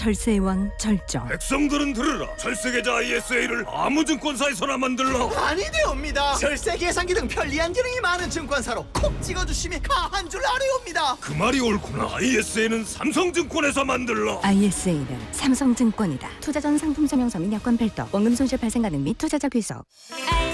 절세의 왕 절정. 백성들은 들으라. 절세계좌 ISA를 아무 증권사에서나 만들라. 아니되옵니다. 절세 계산기 등 편리한 기능이 많은 증권사로 콕 찍어주심이 가한 줄 아뢰옵니다. 그 말이 옳구나. ISA는 삼성증권에서 만들라. ISA는 삼성증권이다. 투자 전 상품 설명서 및 약관 별도, 원금 손실 발생 가능 및 투자자 귀속.